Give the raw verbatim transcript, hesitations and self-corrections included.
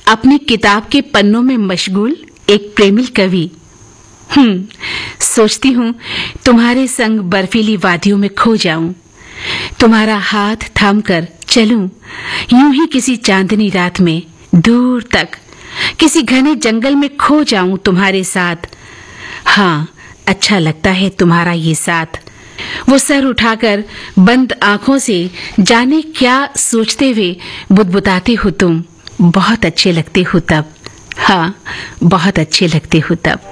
अपनी किताब के पन्नों में मशगूल एक प्रेमिल कवि। हम्म सोचती हूँ तुम्हारे संग बर्फीली वादियों में खो जाऊं, तुम्हारा हाथ थामकर चलूं यूं ही किसी चांदनी रात में दूर तक, किसी घने जंगल में खो जाऊं तुम्हारे साथ। हाँ, अच्छा लगता है तुम्हारा ये साथ। वो सर उठाकर बंद आंखों से जाने क्या सोचते हुए बुदबुदाते हो तुम। बहुत अच्छे लगते हो तब, हाँ बहुत अच्छे लगते हो तब।